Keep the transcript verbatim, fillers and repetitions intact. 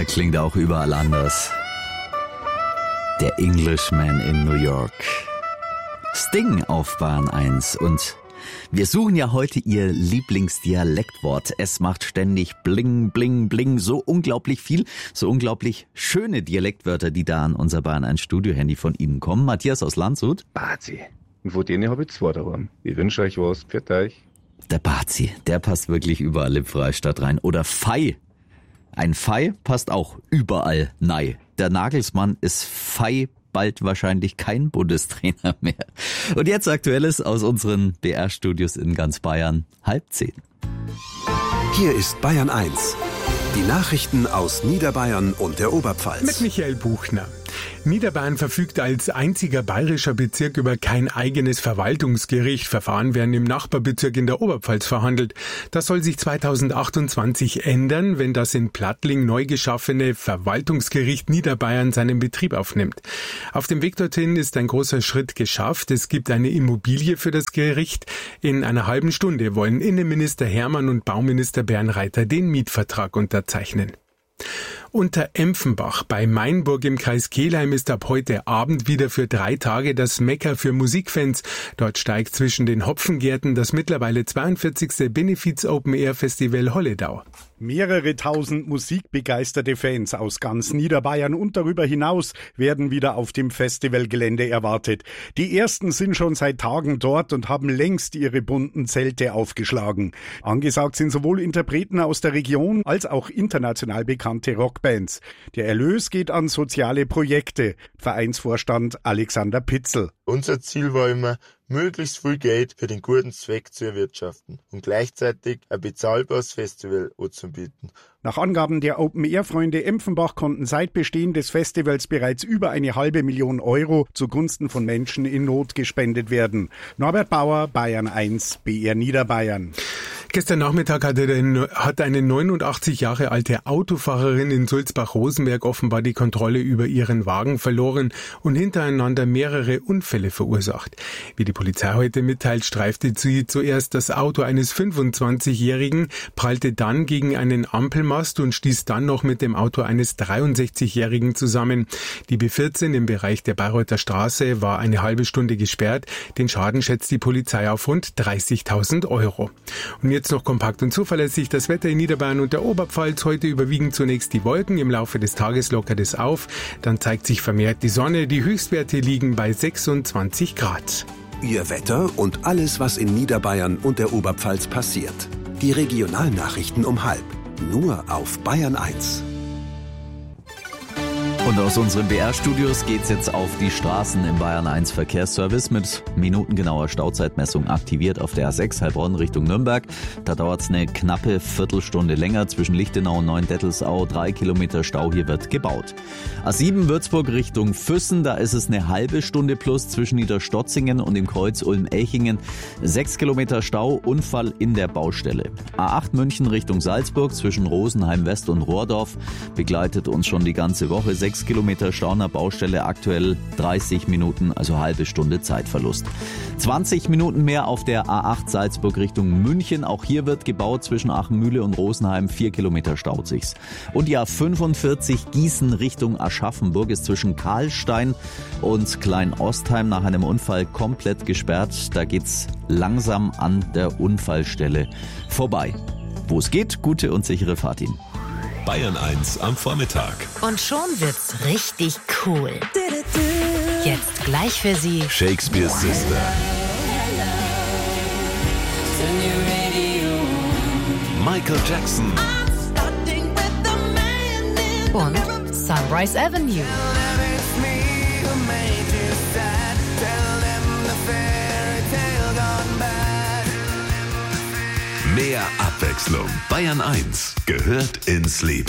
Er klingt auch überall anders. Der Englishman in New York. Sting auf Bahn eins. Und wir suchen ja heute Ihr Lieblingsdialektwort. Es macht ständig bling, bling, bling. So unglaublich viel, so unglaublich schöne Dialektwörter, die da an unser Bahn eins Studiohandy von Ihnen kommen. Matthias aus Landshut. Bazi. Und von denen habe ich zwei daheim. Ich wünsche euch was. Für euch. Der Bazi, der passt wirklich überall im Freistaat rein. Oder Fei. Ein Fei passt auch überall nein. Der Nagelsmann ist Fei bald wahrscheinlich kein Bundestrainer mehr. Und jetzt Aktuelles aus unseren B R-Studios in ganz Bayern. Halb zehn. Hier ist Bayern eins. Die Nachrichten aus Niederbayern und der Oberpfalz. Mit Michael Buchner. Niederbayern verfügt als einziger bayerischer Bezirk über kein eigenes Verwaltungsgericht. Verfahren werden im Nachbarbezirk in der Oberpfalz verhandelt. Das soll sich zweitausendachtundzwanzig ändern, wenn das in Plattling neu geschaffene Verwaltungsgericht Niederbayern seinen Betrieb aufnimmt. Auf dem Weg dorthin ist ein großer Schritt geschafft. Es gibt eine Immobilie für das Gericht. In einer halben Stunde wollen Innenminister Hermann und Bauminister Bernreiter den Mietvertrag unterzeichnen. Unter Empfenbach bei Mainburg im Kreis Kelheim ist ab heute Abend wieder für drei Tage das Mekka für Musikfans. Dort steigt zwischen den Hopfengärten das mittlerweile zweiundvierzigste Benefiz-Open-Air-Festival Holledau. Mehrere tausend musikbegeisterte Fans aus ganz Niederbayern und darüber hinaus werden wieder auf dem Festivalgelände erwartet. Die ersten sind schon seit Tagen dort und haben längst ihre bunten Zelte aufgeschlagen. Angesagt sind sowohl Interpreten aus der Region als auch international bekannte Rockbands. Der Erlös geht an soziale Projekte. Vereinsvorstand Alexander Pitzel. Unser Ziel war immer, möglichst viel Geld für den guten Zweck zu erwirtschaften und gleichzeitig ein bezahlbares Festival anzubieten. Nach Angaben der Open-Air-Freunde Empfenbach konnten seit Bestehen des Festivals bereits über eine halbe Million Euro zugunsten von Menschen in Not gespendet werden. Norbert Bauer, Bayern eins, B R Niederbayern. Gestern Nachmittag hat eine neunundachtzig Jahre alte Autofahrerin in Sulzbach-Rosenberg offenbar die Kontrolle über ihren Wagen verloren und hintereinander mehrere Unfälle verursacht. Wie die Polizei heute mitteilt, streifte sie zuerst das Auto eines fünfundzwanzigjährigen, prallte dann gegen einen Ampelmast und stieß dann noch mit dem Auto eines dreiundsechzigjährigen zusammen. Die B vierzehn im Bereich der Bayreuther Straße war eine halbe Stunde gesperrt. Den Schaden schätzt die Polizei auf rund dreißigtausend Euro. Und jetzt noch kompakt und zuverlässig das Wetter in Niederbayern und der Oberpfalz. Heute überwiegen zunächst die Wolken, im Laufe des Tages lockert es auf. Dann zeigt sich vermehrt die Sonne. Die Höchstwerte liegen bei sechsundzwanzig Grad. Ihr Wetter und alles, was in Niederbayern und der Oberpfalz passiert. Die Regionalnachrichten um halb. Nur auf Bayern eins. Und aus unseren B R-Studios geht's jetzt auf die Straßen im Bayern eins Verkehrsservice mit minutengenauer Stauzeitmessung aktiviert auf der A sechs Heilbronn Richtung Nürnberg. Da dauert's eine knappe Viertelstunde länger zwischen Lichtenau und Neuendettelsau. Drei Kilometer Stau, hier wird gebaut. A sieben Würzburg Richtung Füssen, da ist es eine halbe Stunde plus zwischen Niederstotzingen und dem Kreuz Ulm-Elchingen. Sechs Kilometer Stau, Unfall in der Baustelle. A acht München Richtung Salzburg zwischen Rosenheim West und Rohrdorf begleitet uns schon die ganze Woche. Sechs Kilometer Stau an der Baustelle, aktuell dreißig Minuten, also halbe Stunde Zeitverlust. zwanzig Minuten mehr auf der A acht Salzburg Richtung München. Auch hier wird gebaut zwischen Achenmühle und Rosenheim. Vier Kilometer staut sich's. Und die A fünfundvierzig Gießen Richtung Aschaffenburg ist zwischen Karlstein und Kleinostheim nach einem Unfall komplett gesperrt. Da geht's langsam an der Unfallstelle vorbei. Wo es geht, gute und sichere Fahrt Ihnen. Bayern eins am Vormittag. Und schon wird's richtig cool. Jetzt gleich für Sie Shakespeare's Sister. Michael Jackson. und Sunrise Avenue. Mehr Abwechslung. Bayern eins gehört ins Leben.